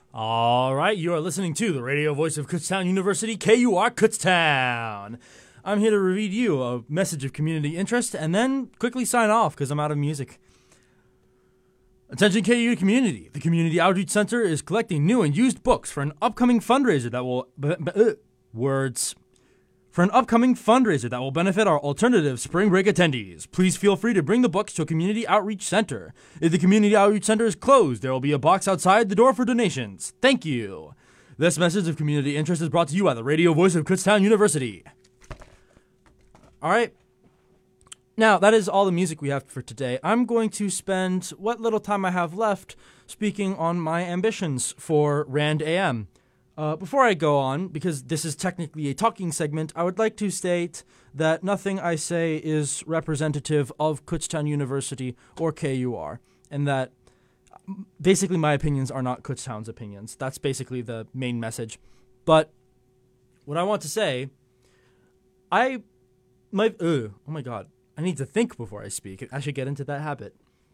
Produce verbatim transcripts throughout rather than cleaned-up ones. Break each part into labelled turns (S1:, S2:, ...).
S1: All right, you are listening to the radio voice of Kutztown University, K U R Kutztown. I'm here to read you a message of community interest and then quickly sign off because I'm out of music. Attention K U community. The Community Outreach Center is collecting new and used books for an upcoming fundraiser that will... B- b- uh, words... For an upcoming fundraiser that will benefit our alternative spring break attendees. Please feel free to bring the books to a community outreach center. If the community outreach center is closed, there will be a box outside the door for donations. Thank you. This message of community interest is brought to you by the radio voice of Kutztown University. All right. Now, that is all the music we have for today. I'm going to spend what little time I have left speaking on my ambitions for Rand A M. Uh, before I go on, because this is technically a talking segment, I would like to state that nothing I say is representative of Kutztown University or K U R, and that basically my opinions are not Kutztown's opinions. That's basically the main message. But what I want to say, I, my, ugh, oh my god, I need to think before I speak. I should get into that habit.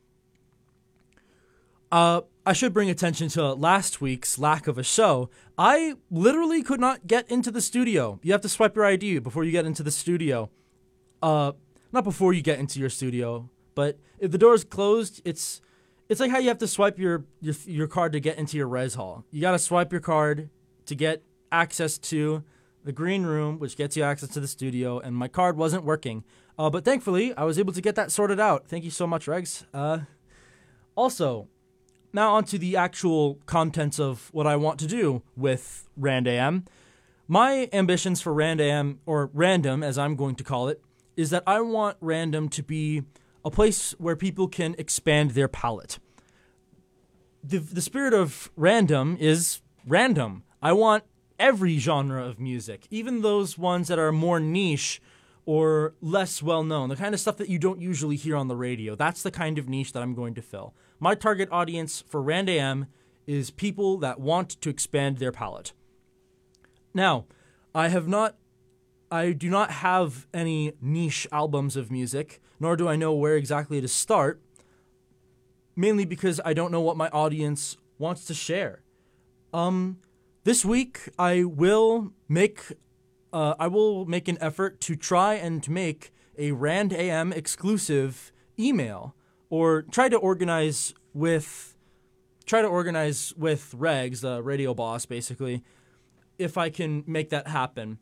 S1: Uh, I should bring attention to last week's lack of a show. I literally could not get into the studio. You have to swipe your I D before you get into the studio. Uh, not before you get into your studio, but if the door is closed, it's it's like how you have to swipe your your, your card to get into your res hall. You got to swipe your card to get access to the green room, which gets you access to the studio, and my card wasn't working. Uh, but thankfully, I was able to get that sorted out. Thank you so much, Regs. Uh, also... Now on to the actual contents of what I want to do with Rand A M. My ambitions for Rand A M, or Random as I'm going to call it, is that I want Random to be a place where people can expand their palette. The, the spirit of Random is random. I want every genre of music, even those ones that are more niche or less well-known, the kind of stuff that you don't usually hear on the radio. That's the kind of niche that I'm going to fill. My target audience for Rand A M is people that want to expand their palette. Now, I have not, I do not have any niche albums of music, nor do I know where exactly to start, mainly because I don't know what my audience wants to share. Um, this week, I will make... Uh, I will make an effort to try and make a Rand A M exclusive email, or try to organize with, try to organize with Regs, the radio boss, basically, if I can make that happen.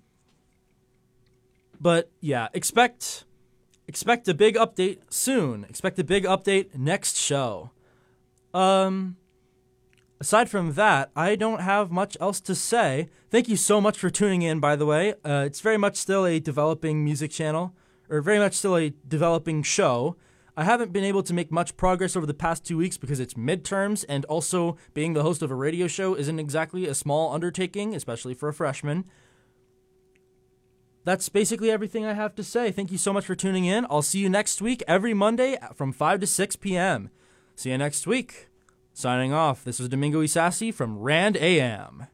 S1: But yeah, expect, expect a big update soon. Expect a big update next show. Um. Aside from that, I don't have much else to say. Thank you so much for tuning in, by the way. Uh, it's very much still a developing music channel, or very much still a developing show. I haven't been able to make much progress over the past two weeks because it's midterms, and also being the host of a radio show isn't exactly a small undertaking, especially for a freshman. That's basically everything I have to say. Thank you so much for tuning in. I'll see you next week, every Monday from five to six p.m. See you next week. Signing off, this was Domingo Isasi from Rand A M.